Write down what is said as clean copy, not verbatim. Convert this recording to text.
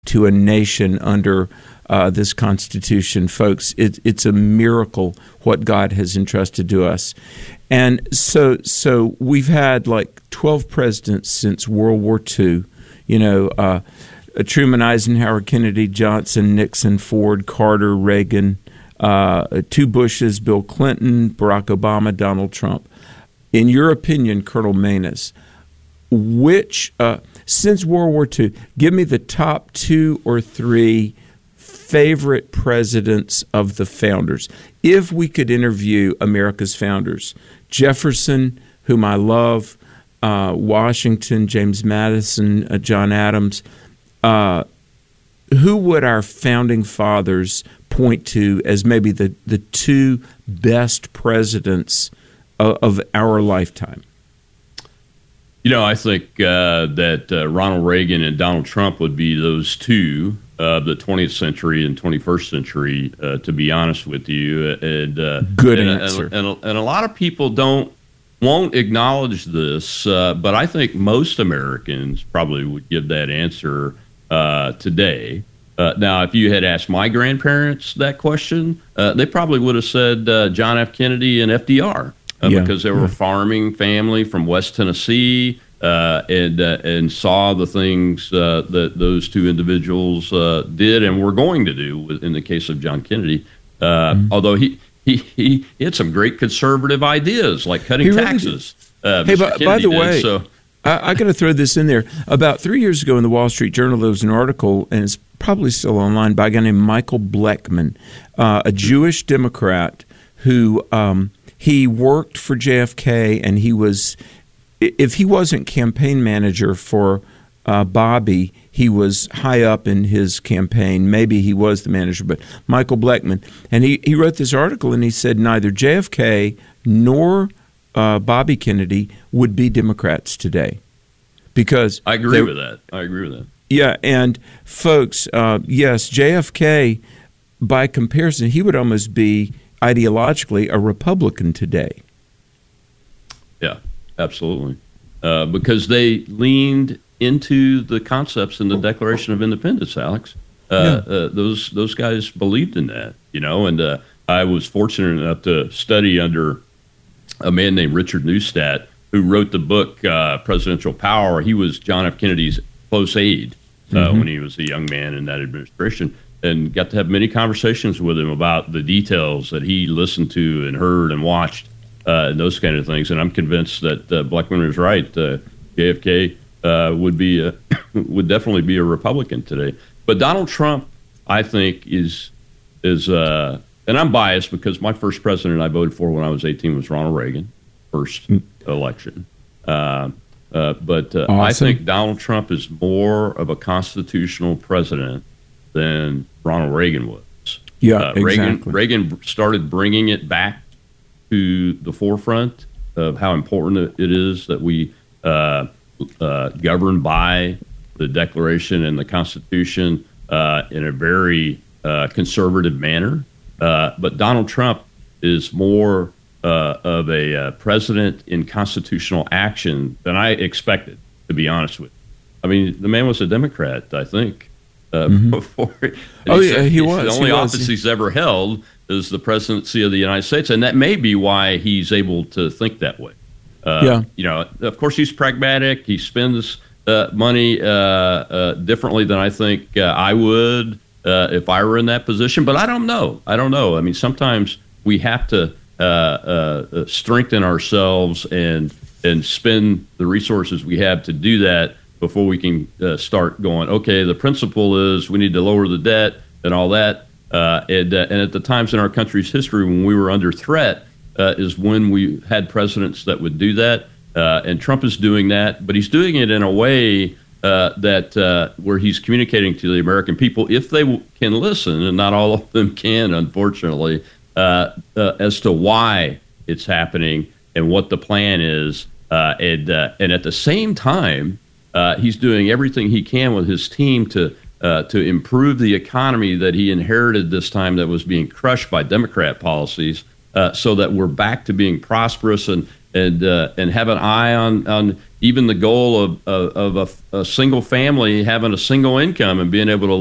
to a nation under this Constitution, folks. It's a miracle what God has entrusted to us. And so we've had like 12 presidents since World War II, Truman, Eisenhower, Kennedy, Johnson, Nixon, Ford, Carter, Reagan, 2 Bushes, Bill Clinton, Barack Obama, Donald Trump. In your opinion, Colonel Maness, which, since World War II, give me the top 2 or 3 favorite presidents of the founders. If we could interview America's founders, Jefferson, whom I love, Washington, James Madison, John Adams, who would our founding fathers point to as maybe the 2 best presidents of our lifetime? I think that Ronald Reagan and Donald Trump would be those 2 of the 20th century and 21st century, to be honest with you. And good answer. And a lot of people won't acknowledge this, but I think most Americans probably would give that answer today. Now, if you had asked my grandparents that question, they probably would have said John F. Kennedy and FDR. Because they were a farming family from West Tennessee, and saw the things that those 2 individuals did and were going to do in the case of John Kennedy. Although he had some great conservative ideas like cutting taxes. Hey, by the way, I got to throw this in there. About 3 years ago in the Wall Street Journal, there was an article, and it's probably still online, by a guy named Michael Bleckman, a Jewish Democrat who he worked for JFK, and if he wasn't campaign manager for Bobby, he was high up in his campaign. Maybe he was the manager, but Michael Bleckman. And he wrote this article, and he said neither JFK nor Bobby Kennedy would be Democrats today. Because I agree with that. Yeah, and folks, yes, JFK, by comparison, he would almost be ideologically a Republican today. Yeah, absolutely. Because they leaned into the concepts in the Declaration of Independence, Alex. Those guys believed in that, and I was fortunate enough to study under a man named Richard Neustadt, who wrote the book Presidential Power. He was John F. Kennedy's close aide when he was a young man in that administration, and got to have many conversations with him about the details that he listened to and heard and watched, and those kind of things. And I'm convinced that Bleckman is right. JFK would definitely be a Republican today. But Donald Trump, I think, is and I'm biased because my first president I voted for when I was 18 was Ronald Reagan, first election. But awesome. I think Donald Trump is more of a constitutional president than Ronald Reagan was. Yeah, exactly. Reagan started bringing it back to the forefront of how important it is that we govern by the Declaration and the Constitution in a very conservative manner. But Donald Trump is more of a president in constitutional action than I expected, to be honest with you. I mean, the man was a Democrat, I think. Before. He was. The only office he's ever held is the presidency of the United States, and that may be why he's able to think that way. Of course, he's pragmatic. He spends money differently than I think I would if I were in that position. But I don't know. I mean, sometimes we have to strengthen ourselves and spend the resources we have to do that before we can start going, okay, the principle is we need to lower the debt and all that. And at the times in our country's history when we were under threat is when we had presidents that would do that. And Trump is doing that, but he's doing it in a way that where he's communicating to the American people, if they can listen, and not all of them can, unfortunately, as to why it's happening and what the plan is. And at the same time, he's doing everything he can with his team to improve the economy that he inherited this time that was being crushed by Democrat policies, so that we're back to being prosperous and have an eye on even the goal of a single family having a single income and being able to